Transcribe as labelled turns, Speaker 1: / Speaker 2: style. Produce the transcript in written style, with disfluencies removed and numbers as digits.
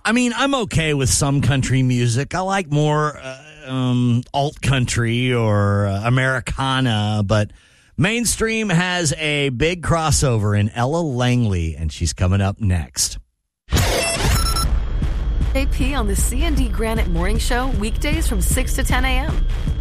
Speaker 1: I mean, I'm okay with some country music. I like more alt country or Americana, but mainstream has a big crossover in Ella Langley, and she's coming up next.
Speaker 2: AP on the C&D Granite Morning Show, weekdays from 6 to 10 a.m.